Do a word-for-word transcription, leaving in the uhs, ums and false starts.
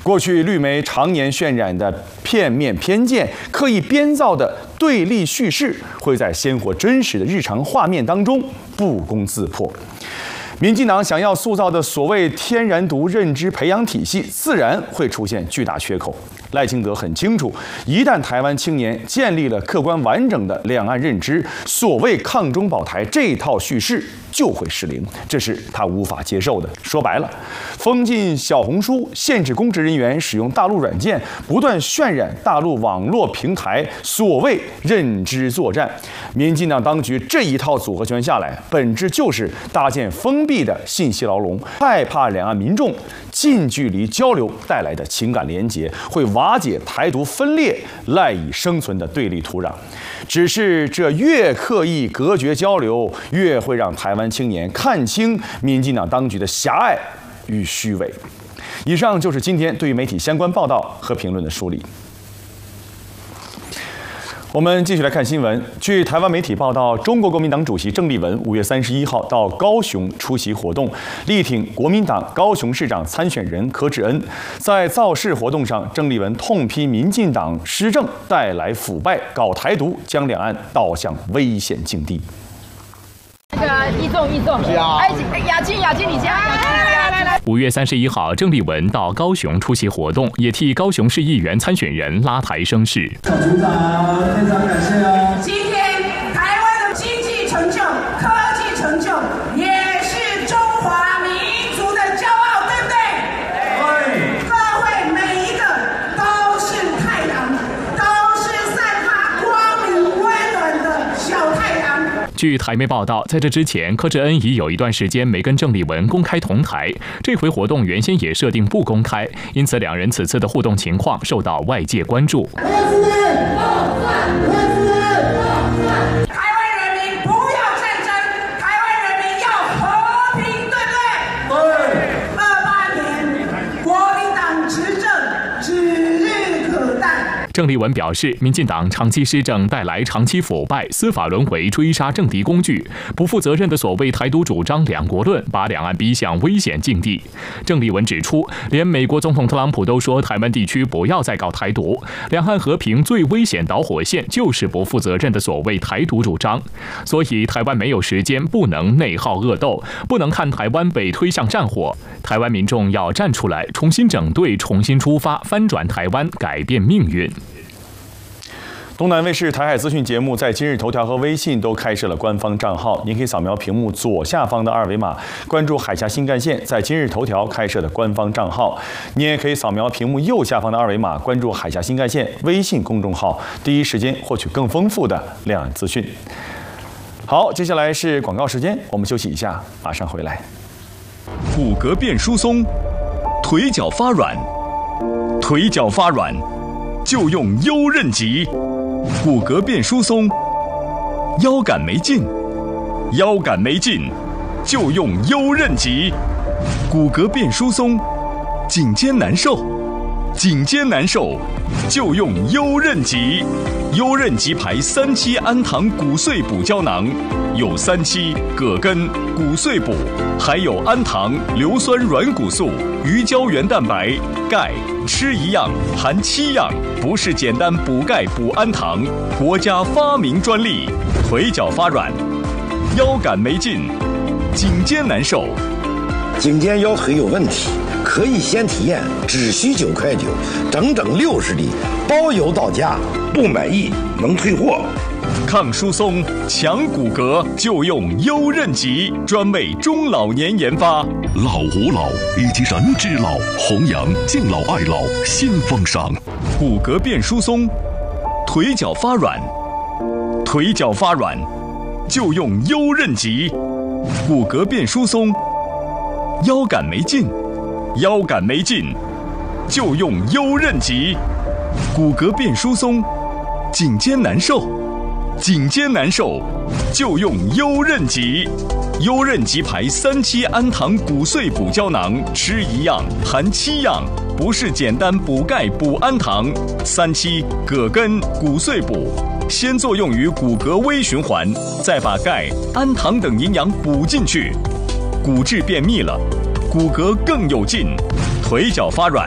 过去绿媒常年渲染的片面偏见、刻意编造的对立叙事，会在鲜活真实的日常画面当中不攻自破。民进党想要塑造的所谓天然独认知培养体系，自然会出现巨大缺口。赖清德很清楚，一旦台湾青年建立了客观完整的两岸认知，所谓抗中保台这一套叙事就会失灵，这是他无法接受的。说白了，封禁小红书，限制公职人员使用大陆软件，不断渲染大陆网络平台所谓认知作战。民进党当局这一套组合拳下来，本质就是搭建封闭的信息牢笼，害怕两岸民众近距离交流带来的情感连结，会瓦解台独分裂赖以生存的对立土壤。只是这越刻意隔绝交流，越会让台湾青年看清民进党当局的狭隘与虚伪。以上就是今天对于媒体相关报道和评论的梳理。我们继续来看新闻。据台湾媒体报道，中国国民党主席郑丽文五月三十一号到高雄出席活动，力挺国民党高雄市长参选人柯志恩。在造势活动上，郑丽文痛批民进党施政带来腐败、搞台独，将两岸导向危险境地。 那个一中一中，哎，雅静雅静，你家来来来来。 五月三十一号，郑丽文到高雄出席活动，也替高雄市议员参选人拉台声势。 小组长，非常感谢哦。 今天台湾的经济成就、科技成就，也是中华民族的骄傲，对不对？对。各位每一个都是太阳，都是散发光明温暖的小太阳。 据台媒报道，在这之前，柯志恩已有一段时间没跟郑丽文公开同台。这回活动原先也设定不公开，因此两人此次的互动情况受到外界关注。 台湾人民不要战争，台湾人民要和平，对不对？对。二八年国民党执政指日可待。 郑丽文表示，民进党长期施政带来长期腐败、司法沦为追杀政敌工具，不负责任的所谓台独主张两国论，把两岸逼向危险境地。郑丽文指出，连美国总统特朗普都说台湾地区不要再搞台独，两岸和平最危险导火线就是不负责任的所谓台独主张。所以台湾没有时间，不能内耗恶斗，不能看台湾被推向战火。台湾民众要站出来，重新整队，重新出发，翻转台湾，改变命运。 东南卫视台海资讯节目在今日头条和微信都开设了官方账号，您可以扫描屏幕左下方的二维码，关注海峡新干线在今日头条开设的官方账号。你也可以扫描屏幕右下方的二维码，关注海峡新干线微信公众号，第一时间获取更丰富的两岸资讯。好，接下来是广告时间，我们休息一下，马上回来。 骨骼变疏松，腿脚发软，腿脚发软就用优韧极。骨骼变疏松，腰杆没劲，腰杆没劲，就用优韧极。骨骼变疏松，颈肩难受，颈肩难受，就用优韧极。优韧极牌三七氨糖骨碎补胶囊，有三七、葛根、骨碎补，还有氨糖、硫酸软骨素、鱼胶原蛋白、钙，吃一样含七样，不是简单补钙补氨糖，国家发明专利。腿脚发软，腰杆没劲，颈肩难受， 颈肩腰腿有问题，可以先体验，只需九块九，整整六十粒，包邮到家，不满意能退货。 抗疏松、强骨骼就用优韧极，专为中老年研发。 老吾老以及人之老，弘扬敬老爱老新风尚。 骨骼变疏松，腿脚发软，腿脚发软就用优韧极。骨骼变疏松，腰杆没劲，腰杆没劲就用优韧极。骨骼变疏松，颈肩难受，颈肩难受就用优韧极。优韧极牌三七氨糖骨碎补胶囊，吃一样含七样，不是简单补钙补氨糖。三七、葛根、骨碎补，先作用于骨骼微循环，再把钙、氨糖等营养补进去，骨质变密了，骨骼更有劲，腿脚发软，